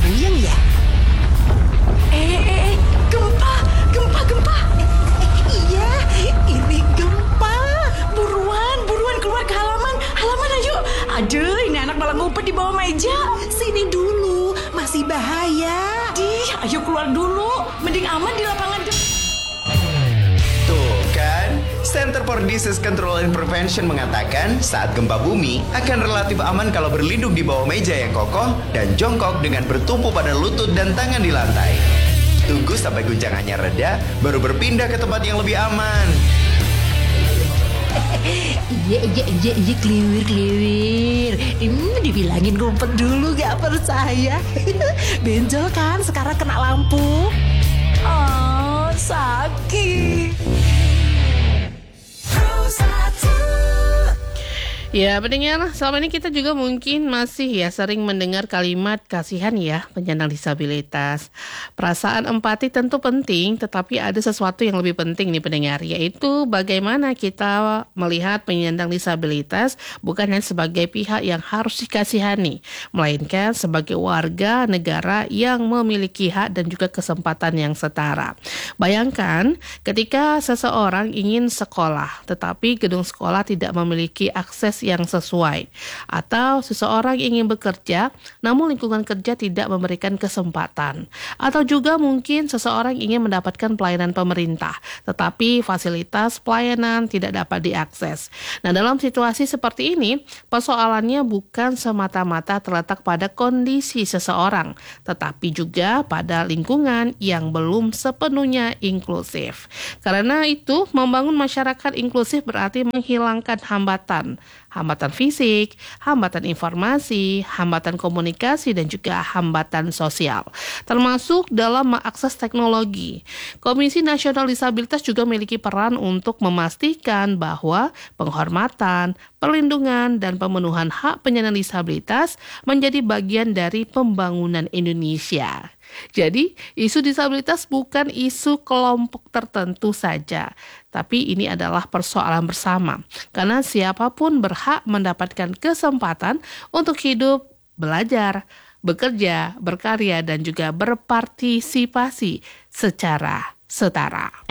goyang ya? Gempa. Iya, ini gempa. Buruan keluar ke halaman ayo. Aduh, ini anak malah ngumpet di bawah meja. Sini dulu, masih bahaya. Ayo keluar dulu. Mending aman di lapangan. Tuh kan, Center for Disease Control and Prevention mengatakan saat gempa bumi akan relatif aman kalau berlindung di bawah meja yang kokoh dan jongkok dengan bertumpu pada lutut dan tangan di lantai. Tunggu sampai guncangannya reda, baru berpindah ke tempat yang lebih aman. Iya, kliwir. Dibilangin ngumpet dulu gak percaya. Benjol kan sekarang kena lampu. Sakit. Ya, pendengar, selama ini kita juga mungkin masih sering mendengar kalimat kasihan ya penyandang disabilitas. Perasaan empati tentu penting, tetapi ada sesuatu yang lebih penting nih pendengar, yaitu bagaimana kita melihat penyandang disabilitas bukan hanya sebagai pihak yang harus dikasihani, melainkan sebagai warga negara yang memiliki hak dan juga kesempatan yang setara. Bayangkan ketika seseorang ingin sekolah, tetapi gedung sekolah tidak memiliki akses yang sesuai, atau seseorang ingin bekerja namun lingkungan kerja tidak memberikan kesempatan, atau juga mungkin seseorang ingin mendapatkan pelayanan pemerintah tetapi fasilitas pelayanan tidak dapat diakses. Nah, dalam situasi seperti ini persoalannya bukan semata-mata terletak pada kondisi seseorang, tetapi juga pada lingkungan yang belum sepenuhnya inklusif. Karena itu, membangun masyarakat inklusif berarti menghilangkan hambatan fisik, hambatan informasi, hambatan komunikasi, dan juga hambatan sosial, termasuk dalam mengakses teknologi. Komisi Nasional Disabilitas juga memiliki peran untuk memastikan bahwa penghormatan, perlindungan, dan pemenuhan hak penyandang disabilitas menjadi bagian dari pembangunan Indonesia. Jadi, isu disabilitas bukan isu kelompok tertentu saja, tapi ini adalah persoalan bersama. Karena siapapun berhak mendapatkan kesempatan untuk hidup, belajar, bekerja, berkarya, dan juga berpartisipasi secara setara.